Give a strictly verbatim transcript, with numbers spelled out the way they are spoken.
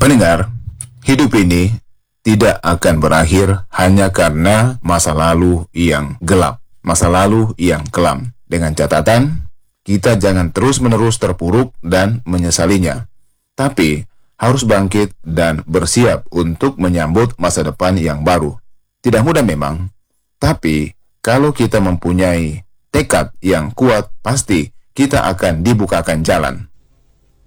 Pendengar, hidup ini tidak akan berakhir hanya karena masa lalu yang gelap, masa lalu yang kelam. Dengan catatan, kita jangan terus-menerus terpuruk dan menyesalinya, tapi harus bangkit dan bersiap untuk menyambut masa depan yang baru. Tidak mudah memang, tapi kalau kita mempunyai tekad yang kuat, pasti kita akan dibukakan jalan.